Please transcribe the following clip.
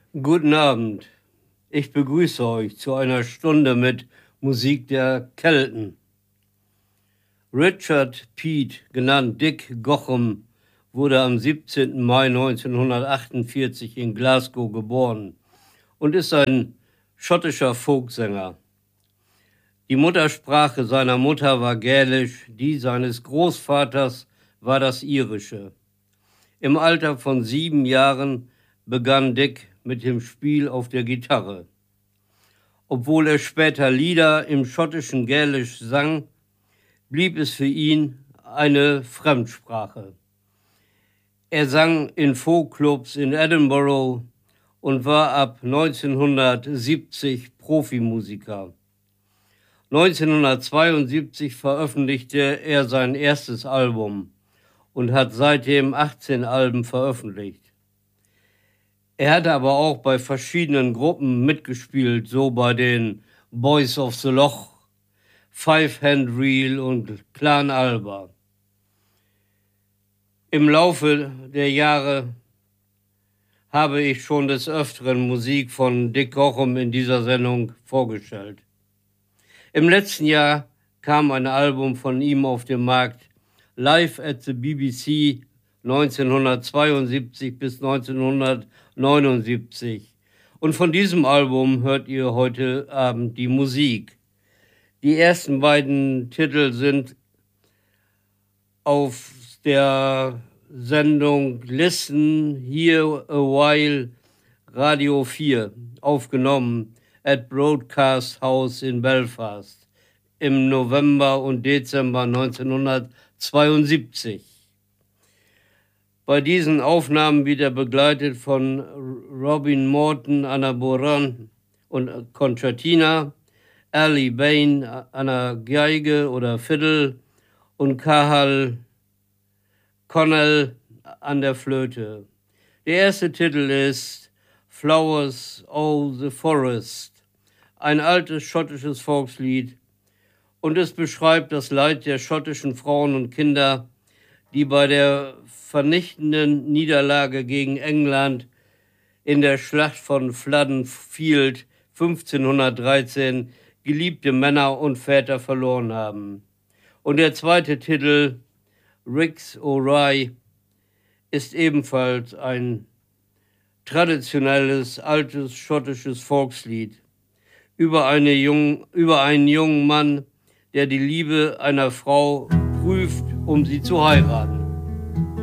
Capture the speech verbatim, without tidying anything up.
Guten Abend. Ich begrüße euch zu einer Stunde mit Musik der Kelten. Richard Peat, genannt Dick Gochem, wurde am siebzehnten Mai neunzehnhundertachtundvierzig in Glasgow geboren und ist ein schottischer Folksänger. Die Muttersprache seiner Mutter war Gälisch, die seines Großvaters war das Irische. Im Alter von sieben Jahren begann Dick mit dem Spiel auf der Gitarre. Obwohl er später Lieder im schottischen Gälisch sang, blieb es für ihn eine Fremdsprache. Er sang in Folkclubs in Edinburgh und war ab neunzehnhundertsiebzig Profimusiker. neunzehnhundertzweiundsiebzig veröffentlichte er sein erstes Album und hat seitdem achtzehn Alben veröffentlicht. Er hatte aber auch bei verschiedenen Gruppen mitgespielt, so bei den Boys of the Loch, Five Hand Reel und Clan Alba. Im Laufe der Jahre habe ich schon des Öfteren Musik von Dick Gochem in dieser Sendung vorgestellt. Im letzten Jahr kam ein Album von ihm auf den Markt, Live at the B B C neunzehnhundertzweiundsiebzig bis neunzehnhundertneunundsiebzig. Und von diesem Album hört ihr heute Abend die Musik. Die ersten beiden Titel sind auf der Sendung Listen Here a While Radio vier aufgenommen at Broadcast House in Belfast im November und Dezember neunzehnhundertzweiundsiebzig. Bei diesen Aufnahmen wird er begleitet von Robin Morton an der Boran und Concertina, Ali Bain an der Geige oder Fiddle und Cahal Connell an der Flöte. Der erste Titel ist Flowers of the Forest, ein altes schottisches Volkslied, und es beschreibt das Leid der schottischen Frauen und Kinder, die bei der vernichtenden Niederlage gegen England in der Schlacht von Flodden Field fünfzehnhundertdreizehn geliebte Männer und Väter verloren haben. Und der zweite Titel, Rigs O'Rye, ist ebenfalls ein traditionelles, altes schottisches Volkslied über, eine jung, über einen jungen Mann, der die Liebe einer Frau prüft, um sie zu heiraten.